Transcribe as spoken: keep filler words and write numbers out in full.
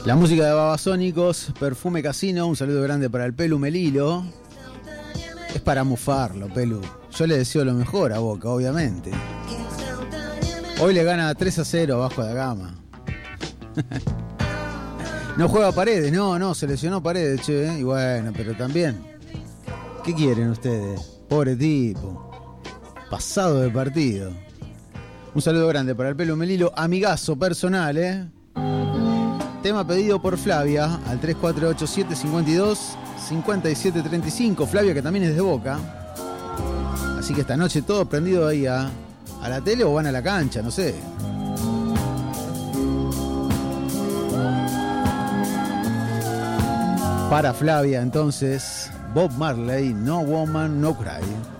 La música de Babasónicos, Perfume Casino, un saludo grande para el Pelu Melilo. Es para mufarlo, Pelu. Yo le deseo lo mejor a Boca, obviamente. Hoy le gana tres a cero abajo de la gama. No juega Paredes, no, no, se lesionó Paredes, che, ¿eh? Y bueno, pero también, ¿qué quieren ustedes? Pobre tipo, pasado de partido. Un saludo grande para el Pelu Melilo, amigazo personal, ¿eh? Tema pedido por Flavia al tres cuatro ocho siete, cinco dos, cinco siete tres cinco. Flavia, que también es de Boca. Así que esta noche todo prendido ahí a, a la tele o van a la cancha, no sé. Para Flavia, entonces, Bob Marley, No Woman, No Cry.